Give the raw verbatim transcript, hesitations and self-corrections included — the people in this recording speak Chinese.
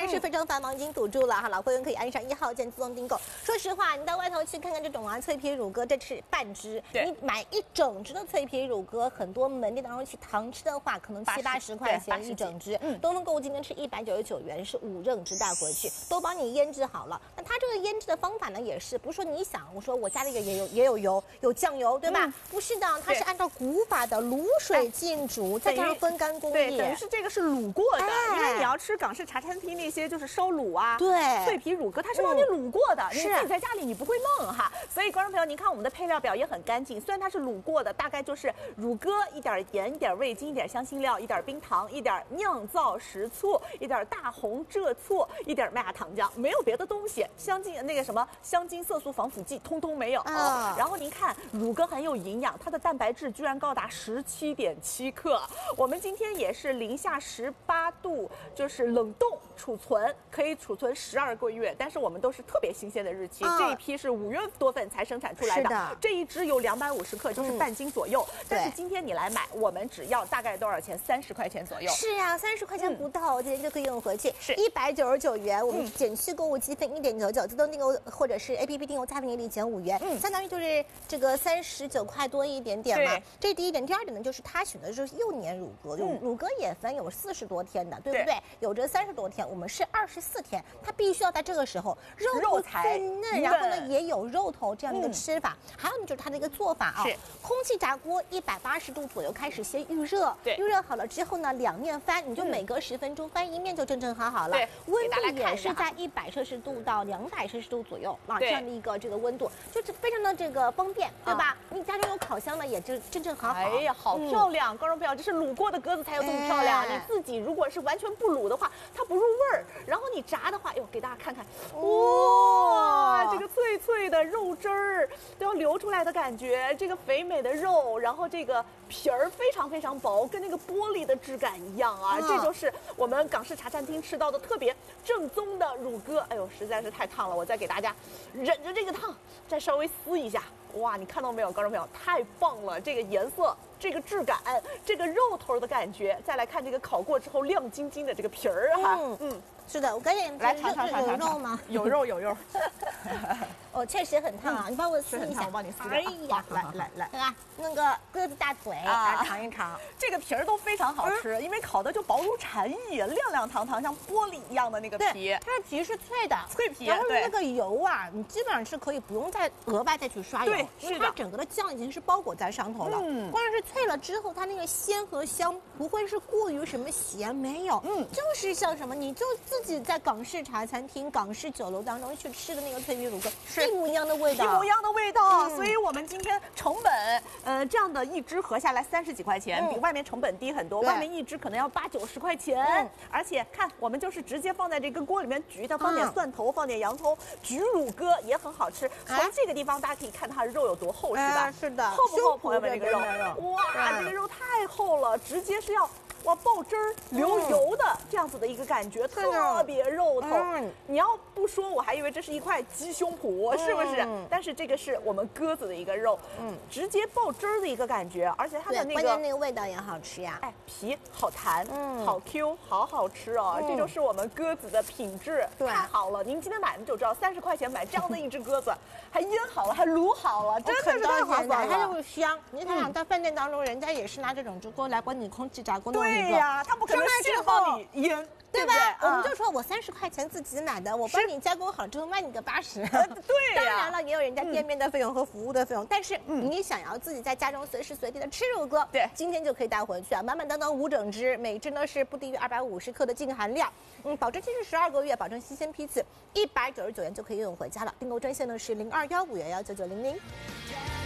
是非常繁忙，已经堵住了哈。老会员可以按上一号键自动订购。说实话，你到外头去看看这种啊脆皮乳鸽，这是半只，你买一整只的脆皮乳鸽，很多门店当中去堂吃的话，可能七八十块钱一整只。嗯，东风购物今天是一百九十九元，是五整只带回去，都帮你腌制好了。那它这个腌制的方法呢，也是不是说你想，我说我家里也有也有油，有酱油，对吧？嗯、不是的，它是按照古法的卤水浸煮，再加上风干工艺， 对，等于是这个是卤过的，哎、因为你要吃港式茶餐厅那些就是烧卤啊，对，脆皮乳鸽它是帮你卤过的，嗯、你自己在家里你不会弄哈。所以观众朋友，您看我们的配料表也很干净，虽然它是卤过的，大概就是乳鸽一点盐、一点味精、一点香辛料、一点冰糖、一点酿造食醋、一点大红浙醋、一点麦芽糖浆，没有别的东西，香精那个什么香精、色素、防腐剂通通没有。啊、然后您看乳鸽很有营养，它的蛋白质居然高达十七点七克。我们今天也是零下十八度，就是冷冻储存，可以储存十二个月，但是我们都是特别新鲜的日期，啊、这一批是五月多份才生产出来的。的这一只有两百五十克，就是半斤左右。嗯、但是今天你来买，我们只要大概多少钱？三十块钱左右。 是啊，三十块钱不到，今天就可以用回去。是一百九十九元，我们减去购物积分一点九九，自动订购或者是 A P P 订购加便宜减五元，嗯、相当于就是这个三十九块多一点点嘛。这是第一点，第二点呢，就是他选的就是幼年乳鸽，乳乳鸽也分有四十多天的，对不对？有着三十多天，我们是二十四天，它必须要在这个时候肉头最嫩，然后呢也有肉头这样的一个吃法。嗯、还有呢就是它的一个做法啊，空气炸锅一百八十度左右开始先预热，对，预热好了之后呢，两面翻，你就每隔十分钟翻一面就正正好好了。对，温度也是在一百摄氏度到两百摄氏度左右啊，这样的一个这个温度，就是非常的这个方便，对吧？你家中有烤箱呢，也就正正好好。 哎呀，好漂亮！观众朋友，这是卤过的鸽子才有这么漂亮。你自己如果是完全不卤的话，它不入味儿。然后你炸的话，哟，给大家看看，哇，这个脆脆的肉汁儿都要流出来的感觉，这个肥美的肉，然后这个皮儿非常非常薄，跟那个玻璃的质感一样啊。这就是我们港式茶餐厅吃到的特别正宗的乳鸽。哎呦，实在是太烫了，我再给大家忍着这个烫，再稍微撕一下。哇，你看到没有，观众朋友，太棒了！这个颜色，这个质感，这个肉头的感觉，再来看这个烤过之后亮晶晶的这个皮儿哈，嗯。嗯是的，我赶紧来尝尝尝尝， 有肉吗？ 有肉有肉。 哦，确实很烫啊！你帮我撕一下， 我帮你撕。 哎呀， 来来来， 看看那个鸽子大嘴，啊，尝一尝。 这个皮儿都非常好吃，因为烤的就薄如蝉翼，亮亮堂堂，像玻璃一样的那个皮。 它的皮是脆的， 脆皮。 然后那个油啊，你基本上是可以不用再额外再去刷油，因为它整个的酱已经是包裹在上头了。嗯，光是脆了之后，它那个鲜和香不会是过于什么咸，没有。嗯，就是像什么，你就自己在港式茶餐厅、港式酒楼当中去吃的那个脆皮乳鸽，是一模一样的味道， 一模一样的味道。嗯、所以我们今天成本，呃，这样的一只合下来三十几块钱，嗯、比外面成本低很多。外面一只可能要八九十块钱，嗯、而且看我们就是直接放在这个锅里面焗，它放点蒜头，嗯、放点洋葱，焗乳鸽也很好吃。从这个地方大家可以看它的肉有多厚，是吧？ 哎、是的， 厚不厚，朋友们？这个肉，哇，这个肉太厚了，直接是要。哇，爆汁儿流油的、嗯、这样子的一个感觉，特别肉头。嗯、你要不说，我还以为这是一块鸡胸脯，是不是？嗯、但是这个是我们鸽子的一个肉，嗯，直接爆汁儿的一个感觉，而且它的那个关键那个味道也好吃呀。 哎，皮好弹，嗯，好 Q， 好好吃哦。嗯、这就是我们鸽子的品质，太好了。您今天买的就知道，三十块钱买这样的一只鸽子，还腌好了，还卤好了，真的是太划算了。 它就是香。你想想，在饭店当中，人家也是拿这种锅来帮你空气炸锅弄。 对呀，他不可能先帮你腌， 对吧？我们就说我三十块钱自己买的，我帮你加工好之后卖你个八十。 对呀， 当然了，也有人家店面的费用和服务的费用，但是你想要自己在家中随时随地的吃乳鸽，对，今天就可以带回去啊，满满当当五整只，每只呢是不低于二百五十克的净含量，嗯，保质期是十二个月，保证新鲜批次，一百九十九元就可以用回家了。订购专线呢是零二幺五幺幺九九零零。